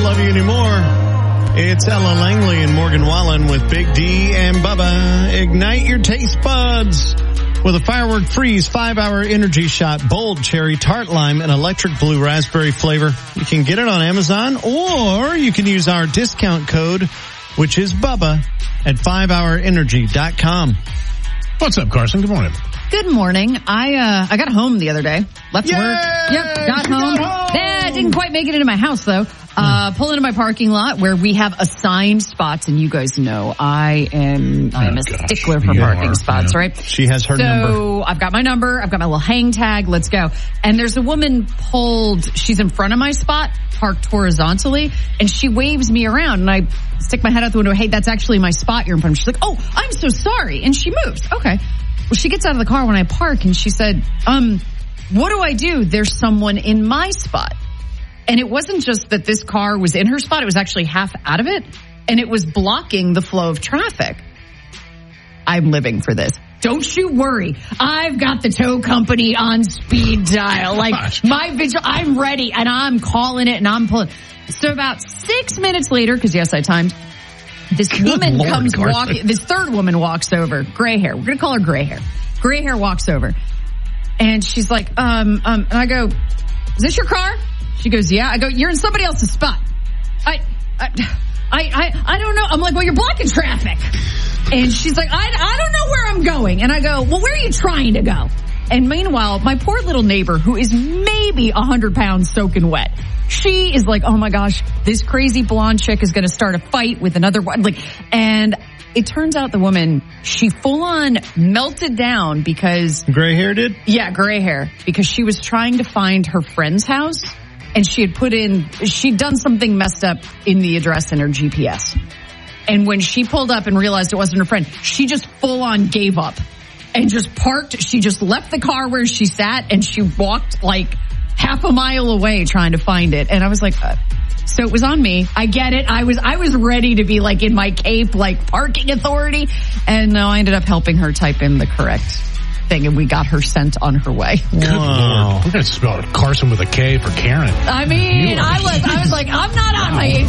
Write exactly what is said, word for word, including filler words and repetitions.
love you anymore. It's Ella Langley and Morgan Wallen with Big D and Bubba. Ignite your taste buds with a firework freeze five-hour energy shot, bold cherry, tart lime, and electric blue raspberry flavor. You can get it on Amazon, or you can use our discount code, which is Bubba, at five hour energy dot com. What's up, Carson? Good morning. Good morning. I uh I got home the other day. Left Yay! work. Yep, got home. got home. Eh, didn't quite make it into my house though. Uh pull into my parking lot where we have assigned spots, and you guys know I am I am Oh, a gosh. stickler for You parking are, spots, yeah. right? She has her so number. I've got my number, I've got my little hang tag, let's go. And there's a woman pulled, she's in front of my spot, parked horizontally, and she waves me around, and I stick my head out the window, hey, that's actually my spot you're in front of. She's like, oh, I'm so sorry. And she moves. Okay. Well, she gets out of the car when I park, and she said, um, what do I do? There's someone in my spot. And it wasn't just that this car was in her spot, it was actually half out of it, and it was blocking the flow of traffic. I'm living for this. Don't you worry. I've got the tow company on speed dial. Like, Gosh. my vigil, I'm ready, and I'm calling it, and I'm pulling. So about six minutes later, because yes, I timed, this Good woman Lord, comes Carson. walking, this third woman walks over, gray hair. We're going to call her gray hair. Gray hair walks over. And she's like, um, um, and I go, is this your car? She goes, yeah. I go, you're in somebody else's spot. I, I, I, I, I don't know. I'm like, well, you're blocking traffic. And she's like, I, I don't know where I'm going. And I go, well, where are you trying to go? And meanwhile, my poor little neighbor, who is maybe a hundred pounds soaking wet, she is like, oh my gosh, this crazy blonde chick is going to start a fight with another one. Like, and it turns out the woman, she full on melted down because, Gray hair did? yeah, gray hair, because she was trying to find her friend's house, and she had put in, she'd done something messed up in the address in her G P S. And when she pulled up and realized it wasn't her friend, she just full on gave up and just parked. She just left the car where she sat, and she walked like half a mile away trying to find it. And I was like, uh, so it was on me. I get it. I was, I was ready to be like in my cape, like parking authority. And no, I ended up helping her type in the correct thing, and we got her sent on her way. Good Wow. Lord. We're going to spell Carson with a K for Karen. I mean, You are- I was, I was like, I'm not on my